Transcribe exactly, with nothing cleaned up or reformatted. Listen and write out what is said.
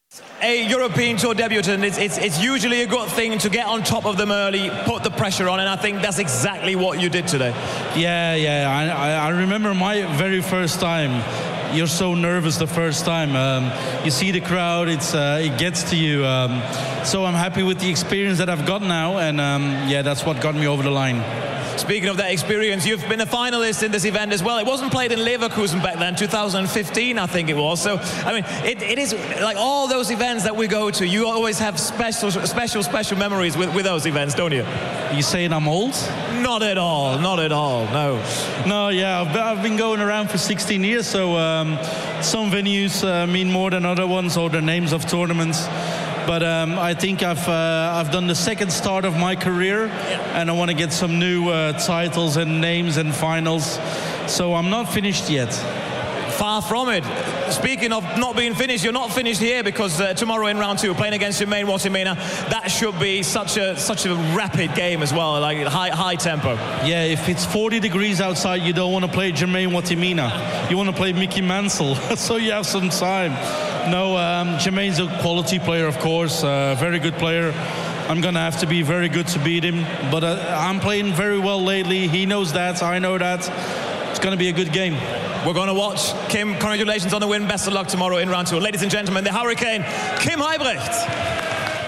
A European Tour debutant, it's, it's, it's usually a good thing to get on top of them early, put the pressure on, and I think that's exactly what you did today. Yeah, yeah, I, I remember my very first time. You're so nervous the first time. Um, you see the crowd, it's, uh, it gets to you. Um, so I'm happy with the experience that I've got now, and um, yeah, that's what got me over the line. Speaking of that experience, you've been a finalist in this event as well. It wasn't played in Leverkusen back then, two thousand fifteen, I think it was. So, I mean, it, it is like all those events that we go to, you always have special, special, special memories with, with those events, don't you? You saying I'm old? Not at all, not at all, no. No, yeah, I've, I've been going around for sixteen years, so um, some venues uh, mean more than other ones, or the names of tournaments. But um, I think I've uh, I've done the second start of my career, yeah. And I want to get some new uh, titles and names and finals. So I'm not finished yet. Far from it. Speaking of not being finished, you're not finished here because uh, tomorrow in round two, playing against Jermaine Watimena, that should be such a such a rapid game as well, like high high tempo. Yeah, if it's forty degrees outside, you don't want to play Jermaine Watimena. You want to play Mickey Mansell, so you have some time. No, um, Jermaine's a quality player, of course, a very good player. I'm going to have to be very good to beat him, but uh, I'm playing very well lately. He knows that, I know that. It's going to be a good game. We're going to watch. Kim, congratulations on the win. Best of luck tomorrow in round two. Ladies and gentlemen, the Hurricane, Kim Huybrecht.